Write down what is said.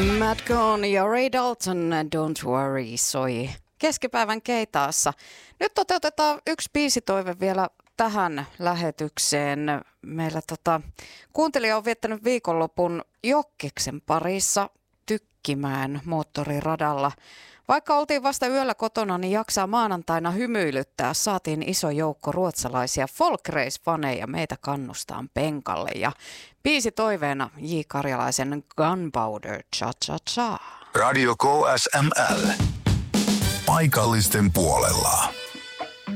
Matt Cohn ja Ray Dalton, Don't Worry, soi keskipäivän Keitaassa. Nyt toteutetaan yksi biisitoive vielä tähän lähetykseen. Meillä kuuntelija on viettänyt viikonlopun Jokkiksen parissa Tykkimään moottoriradalla. Vaikka oltiin vasta yöllä kotona, niin jaksaa maanantaina hymyilyttää. Saatiin iso joukko ruotsalaisia folk race-faneja meitä kannustaan penkalle. Ja biisi toiveena J. Karjalaisen Gunpowder Cha-Cha-Cha. Radio KSML. Paikallisten puolella.